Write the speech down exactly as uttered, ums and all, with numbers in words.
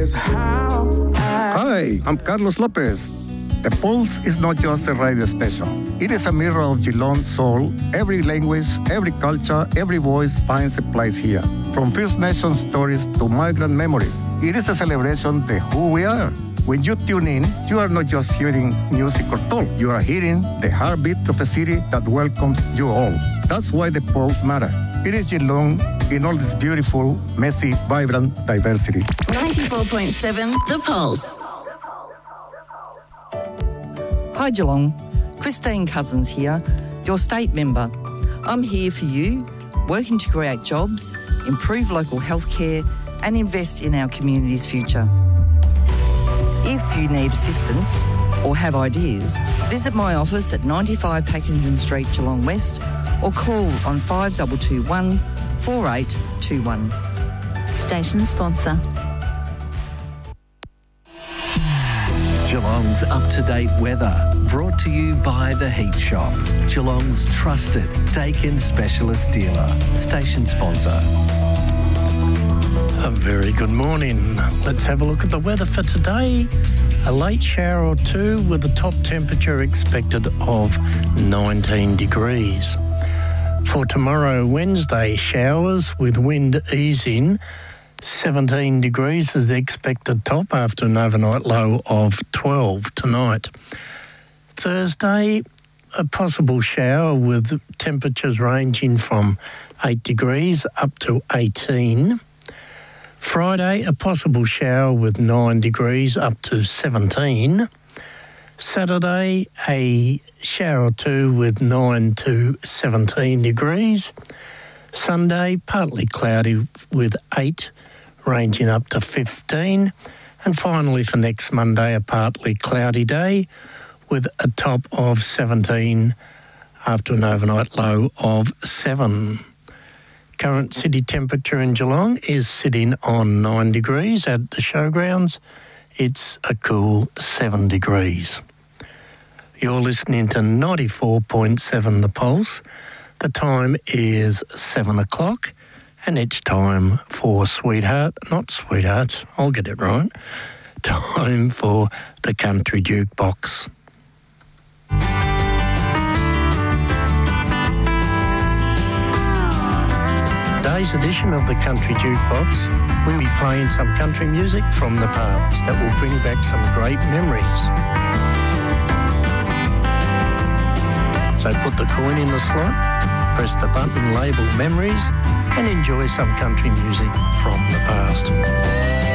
is how I... Hi, I'm Carlos Lopez. The Pulse is not just a radio station. It is a mirror of Geelong's soul. Every language, every culture, every voice finds a place here. From First Nation stories to migrant memories, it is a celebration of who we are. When you tune in, you are not just hearing music or talk. You are hearing the heartbeat of a city that welcomes you all. That's why the Pulse matter. It is Geelong in all this beautiful, messy, vibrant diversity. ninety-four point seven The Pulse. Hi Geelong, Christine Cousins here, your state member. I'm here for you, working to create jobs, improve local healthcare and invest in our community's future. If you need assistance or have ideas, visit my office at ninety-five Packington Street, Geelong West, or call on five two two one, four eight two one. Station sponsor. Geelong's up-to-date weather, brought to you by The Heat Shop, Geelong's trusted Dakin specialist dealer. Station sponsor. A very good morning. Let's have a look at the weather for today. A late shower or two with a top temperature expected of nineteen degrees. For tomorrow, Wednesday, showers with wind easing. seventeen degrees is the expected top after an overnight low of twelve tonight. Thursday, a possible shower with temperatures ranging from eight degrees up to eighteen. Friday, a possible shower with nine degrees up to seventeen. Saturday, a shower or two with nine to seventeen degrees. Sunday, partly cloudy with eight, ranging up to fifteen. And finally for next Monday, a partly cloudy day with a top of seventeen after an overnight low of seven. Current city temperature in Geelong is sitting on nine degrees. At the showgrounds, it's a cool seven degrees. You're listening to ninety-four point seven The Pulse. The time is seven o'clock and it's time for Sweetheart, not Sweethearts, I'll get it right, time for the Country Jukebox. Today's edition of the Country Jukebox, we'll be playing some country music from the past that will bring back some great memories. So put the coin in the slot, press the button labelled Memories, and enjoy some country music from the past.